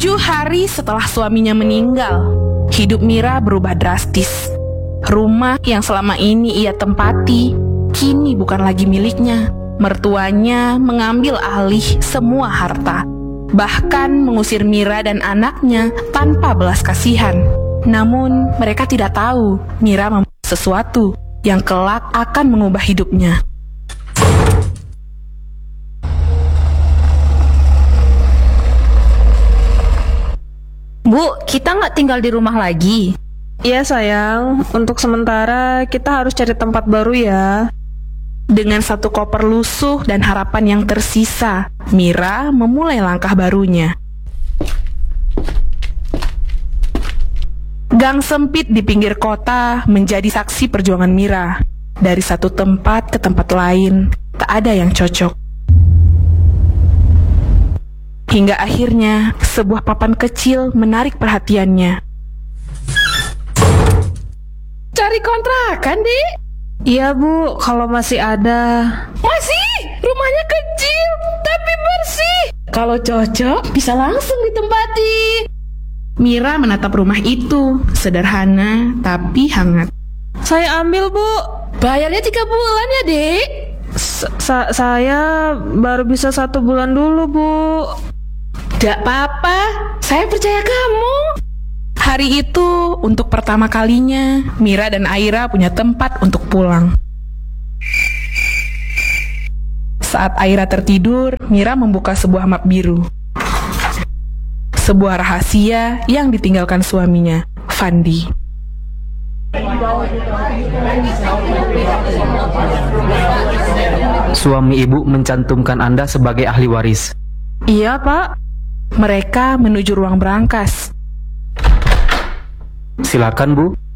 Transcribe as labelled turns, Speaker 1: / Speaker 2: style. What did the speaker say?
Speaker 1: 7 hari setelah suaminya meninggal, hidup Mira berubah drastis. Rumah yang selama ini ia tempati, kini bukan lagi miliknya. Mertuanya mengambil alih semua harta, bahkan mengusir Mira dan anaknya tanpa belas kasihan. Namun mereka tidak tahu Mira membuat sesuatu yang kelak akan mengubah hidupnya.
Speaker 2: Bu, kita nggak tinggal di rumah lagi.
Speaker 3: Iya sayang, untuk sementara kita harus cari tempat baru ya.
Speaker 1: Dengan satu koper lusuh dan harapan yang tersisa, Mira memulai langkah barunya. Gang sempit di pinggir kota menjadi saksi perjuangan Mira. Dari satu tempat ke tempat lain, tak ada yang cocok. Hingga akhirnya, sebuah papan kecil menarik perhatiannya. Cari kontrakan, Dek?
Speaker 3: Iya Bu, kalau masih ada.
Speaker 1: Masih? Rumahnya kecil, tapi bersih. Kalau cocok, bisa langsung ditempati. Mira menatap rumah itu, sederhana tapi hangat.
Speaker 3: Saya ambil Bu.
Speaker 1: Bayarnya 3 bulan ya, Dek?
Speaker 3: Saya baru bisa 1 bulan dulu Bu.
Speaker 1: Gak apa-apa, saya percaya kamu. Hari itu, untuk pertama kalinya, Mira dan Aira punya tempat untuk pulang. Saat Aira tertidur, Mira membuka sebuah map biru. Sebuah rahasia yang ditinggalkan suaminya, Fandi.
Speaker 4: Suami ibu mencantumkan Anda sebagai ahli waris.
Speaker 3: Iya Pak.
Speaker 1: Mereka menuju ruang berangkas.
Speaker 4: Silakan Bu.